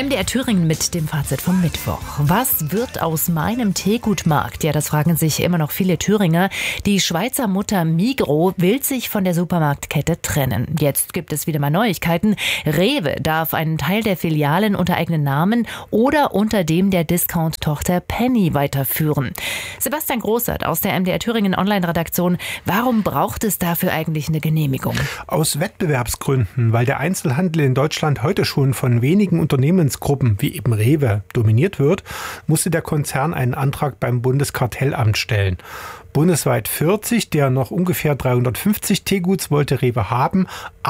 MDR Thüringen mit dem Fazit vom Mittwoch. Was wird aus meinem Teegutmarkt? Ja, das fragen sich immer noch viele Thüringer. Die Schweizer Mutter Migros will sich von der Supermarktkette trennen. Jetzt gibt es wieder mal Neuigkeiten. Rewe darf einen Teil der Filialen unter eigenen Namen oder unter dem der Discount-Tochter Penny weiterführen. Sebastian Großert aus der MDR Thüringen Online-Redaktion. Warum braucht es dafür eigentlich eine Genehmigung? Aus Wettbewerbsgründen, weil der Einzelhandel in Deutschland heute schon von wenigen Unternehmensgruppen wie eben Rewe dominiert wird, musste der Konzern einen Antrag beim Bundeskartellamt stellen. Bundesweit 40 der noch ungefähr 350 Teeguts wollte Rewe haben.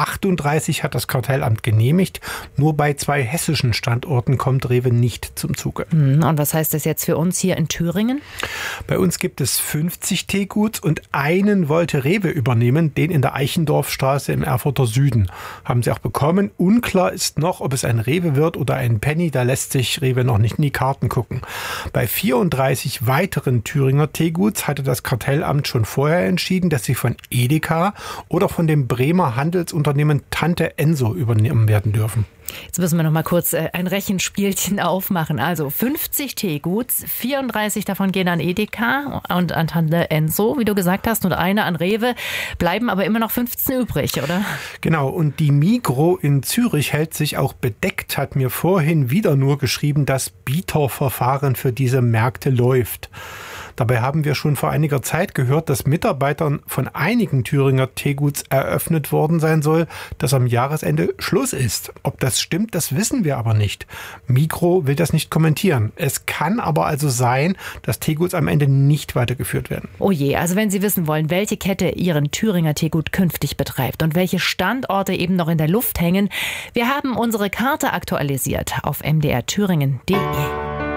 38 hat das Kartellamt genehmigt. Nur bei 2 hessischen Standorten kommt Rewe nicht zum Zuge. Und was heißt das jetzt für uns hier in Thüringen? Bei uns gibt es 50 Teeguts und einen wollte Rewe übernehmen, den in der Eichendorfstraße im Erfurter Süden. Haben sie auch bekommen. Unklar ist noch, ob es ein Rewe wird oder ein Penny. Da lässt sich Rewe noch nicht in die Karten gucken. Bei 34 weiteren Thüringer Teeguts hatte das Kartellamt schon vorher entschieden, dass sie von Edeka oder von dem Bremer Handelsunternehmen Tante Enso übernehmen werden dürfen. Jetzt müssen wir noch mal kurz ein Rechenspielchen aufmachen. Also 50 Teeguts, 34 davon gehen an Edeka und an Tante Enso, wie du gesagt hast, und eine an Rewe. Bleiben aber immer noch 15 übrig, oder? Genau, und die Migros in Zürich hält sich auch bedeckt, hat mir vorhin wieder nur geschrieben, dass Bieterverfahren für diese Märkte läuft. Dabei haben wir schon vor einiger Zeit gehört, dass Mitarbeitern von einigen Thüringer Teeguts eröffnet worden sein soll, dass am Jahresende Schluss ist. Ob das stimmt, das wissen wir aber nicht. Migros will das nicht kommentieren. Es kann aber also sein, dass Teeguts am Ende nicht weitergeführt werden. Oh je, also wenn Sie wissen wollen, welche Kette Ihren Thüringer Teegut künftig betreibt und welche Standorte eben noch in der Luft hängen, wir haben unsere Karte aktualisiert auf mdrthüringen.de.